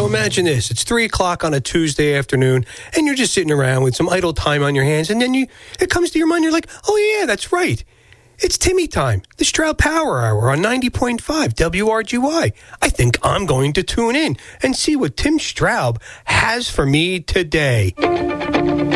imagine this. It's 3 o'clock on a Tuesday afternoon, and you're just sitting around with some idle time on your hands, and then it comes to your mind, you're like, oh yeah, that's right. It's Timmy time, the Stroud Power Hour on 90.5 WRGY. I think I'm going to tune in and see what Tim Straub has for me today.